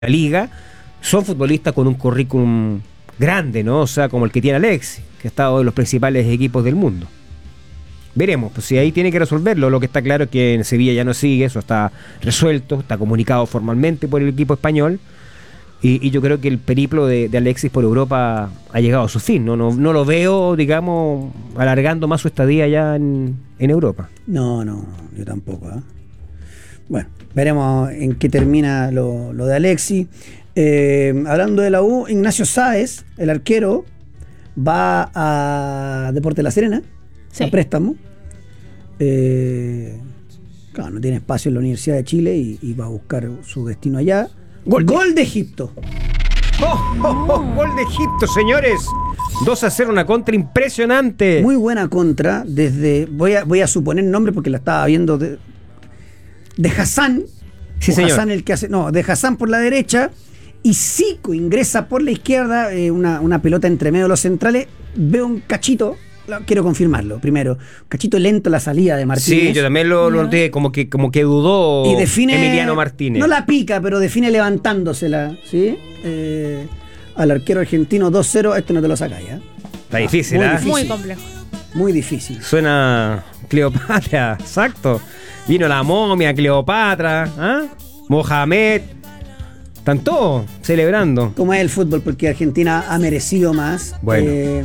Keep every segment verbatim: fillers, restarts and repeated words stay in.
liga, son futbolistas con un currículum grande, ¿no? O sea, como el que tiene Alexis, que ha estado en los principales equipos del mundo. Veremos, pues si ahí tiene que resolverlo. Lo que está claro es que en Sevilla ya no sigue, eso está resuelto, está comunicado formalmente por el equipo español. Y, y yo creo que el periplo de, de Alexis por Europa ha llegado a su fin. No, no, no lo veo, digamos, alargando más su estadía ya en, en Europa. No, no, yo tampoco. ¿eh? Bueno, veremos en qué termina lo, lo de Alexis. Eh, hablando de la U, Ignacio Sáez, el arquero, va a Deportes La Serena, sí. a préstamo. Eh, claro, no tiene espacio en la Universidad de Chile y, y va a buscar su destino allá. Gol, gol de Egipto. Oh, oh, oh, gol de Egipto, señores. dos a cero, una contra impresionante. Muy buena contra. Desde voy a, voy a suponer nombre porque la estaba viendo de, de Hassan. Sí, señor. Hassan el que hace. No, de Hassan por la derecha. Y Zico ingresa por la izquierda. Eh, una, una pelota entre medio de los centrales. Veo un cachito. Quiero confirmarlo primero. Un cachito lento la salida de Martínez. Sí, yo también lo noté, como que, como que dudó y define, Emiliano Martínez. No la pica, pero define levantándosela, ¿sí? Eh, al arquero argentino dos cero, este no te lo saca ya. Está difícil, muy, ¿eh? difícil. Muy complejo. Muy difícil. Suena Cleopatra, exacto. Vino la momia, Cleopatra, ¿ah? ¿eh? Mohamed. Están todos celebrando. Como es el fútbol, porque Argentina ha merecido más. Bueno. Eh,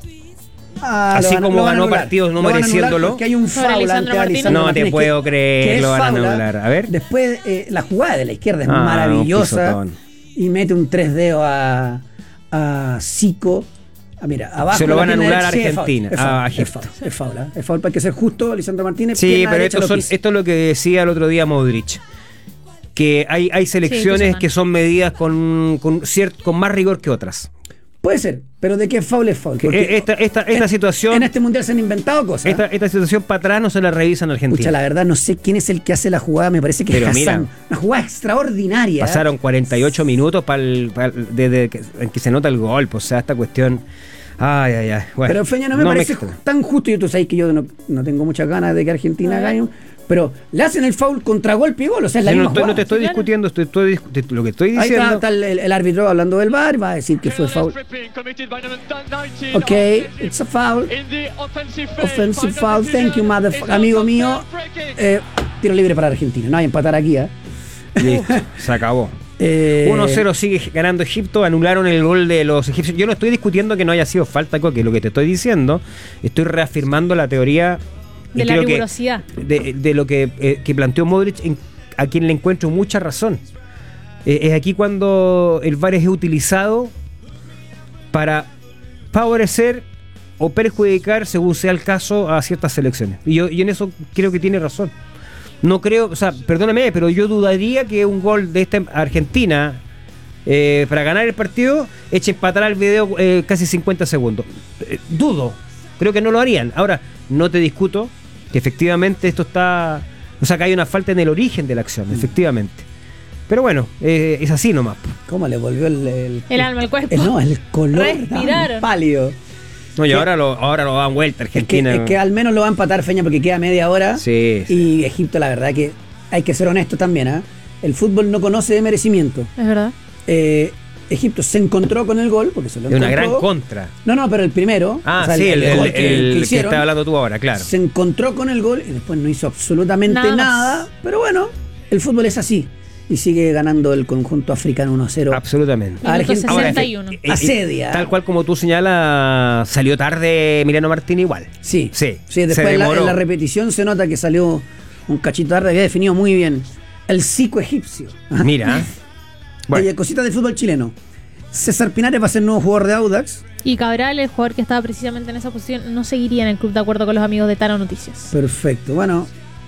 Ah, Así van, como ganó partidos no mereciéndolo. Que hay un foul ante Lisandro No Martínez te puedo que, creer, que lo van a faula. anular. A ver. Después, eh, la jugada de la izquierda es ah, maravillosa. Y mete un tres dedos a, a Zico. Ah, mira, abajo se lo van a anular a sí, Argentina. Es foul, a es foul, es foul, ¿eh? es foul, para que ser justo, Lisandro Martínez. Sí, pero esto, son, esto es lo que decía el otro día Modric. Que hay, hay selecciones sí, que son medidas con, con, ciert, con más rigor que otras. Puede ser, pero ¿de qué foul es foul? Porque esta, esta, esta en, situación... En este mundial se han inventado cosas. Esta, esta situación para atrás no se la revisan en Argentina. Pucha, la verdad no sé quién es el que hace la jugada, me parece que pero es Hassan. Mira, una jugada extraordinaria. Pasaron cuarenta y ocho minutos para el, para el, desde que, en que se nota el gol, pues, o sea, esta cuestión... Ay, ay, ay. Bueno, pero Feña no me no parece me tan justo, y tú sabes que yo no, no tengo muchas ganas de que Argentina no. gane, pero le hacen el foul contra golpe y gol, o sea, es la sí, misma no, estoy, jugada. no te estoy discutiendo, estoy, estoy, lo que estoy diciendo... Ahí está, está el, el árbitro hablando del V A R, va a decir que fue foul. Ok, it's a foul. Offensive foul, thank you, motherfucker. Amigo mío, eh, tiro libre para Argentina, no hay empatar aquí, ¿eh? Listo, se acabó. Eh, uno cero sigue ganando Egipto, anularon el gol de los egipcios. Yo no estoy discutiendo que no haya sido falta, que es lo que te estoy diciendo. Estoy reafirmando la teoría de la rigurosidad de, de lo que, eh, que planteó Modric, en, a quien le encuentro mucha razón. Eh, es aquí cuando el V A R es utilizado para favorecer o perjudicar, según sea el caso, a ciertas selecciones. Y yo y en eso creo que tiene razón. No creo, o sea, perdóname, pero yo dudaría que un gol de esta Argentina eh, para ganar el partido eche empatar al video eh, casi cincuenta segundos. Eh, dudo, creo que no lo harían. Ahora, no te discuto que efectivamente esto está, o sea, que hay una falta en el origen de la acción, mm. efectivamente. Pero bueno, eh, es así nomás. ¿Cómo le volvió el... El, el alma al cuerpo. El, no, el color Respirar. pálido. No, y ahora lo, ahora lo dan vuelta Argentina. Es que, es que al menos lo va a empatar Feña porque queda media hora. Sí, sí. Y Egipto, la verdad que hay que ser honesto también, ¿eh? El fútbol no conoce de merecimiento. Es verdad. Eh, Egipto se encontró con el gol, porque se lo encontró. De una gran contra. No, no, pero el primero. Ah, o sea, sí, el, el, el, que, el que, que está hablando tú ahora, claro. Se encontró con el gol y después no hizo absolutamente nada, nada. Pero bueno, el fútbol es así. Y sigue ganando el conjunto africano uno cero. Absolutamente. Argentina sesenta y uno. Asedia. Tal cual como tú señalas, salió tarde Emiliano Martínez igual. Sí. Sí. sí después la, en la repetición se nota que salió un cachito tarde, había definido muy bien. El Zico egipcio. Mira. Bueno. Oye, cositas de fútbol chileno. César Pinares va a ser nuevo jugador de Audax. Y Cabral, el jugador que estaba precisamente en esa posición, no seguiría en el club de acuerdo con los amigos de Tano Noticias. Perfecto. Bueno.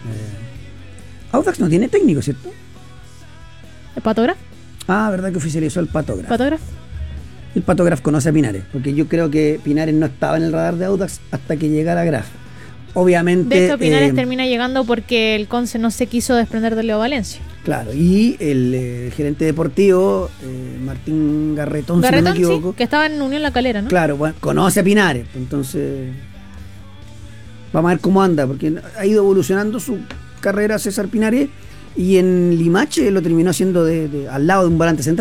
Eh, Audax no tiene técnico, ¿cierto? ¿El Patógraf? Ah, verdad que oficializó el Patógraf. ¿Patógraf? El Patógraf conoce a Pinares, porque yo creo que Pinares no estaba en el radar de Audax hasta que llegara Graf. Obviamente... De hecho, Pinares eh, termina llegando porque el Conce no se quiso desprender de Leo Valencia. Claro, y el eh, gerente deportivo, eh, Martín Garretón, Garretón, si no me equivoco. Sí, que estaba en Unión La Calera, ¿no? Claro, bueno, conoce a Pinares, entonces... Vamos a ver cómo anda, porque ha ido evolucionando su carrera César Pinares. y en Limache lo terminó haciendo de, de- al lado de un volante central.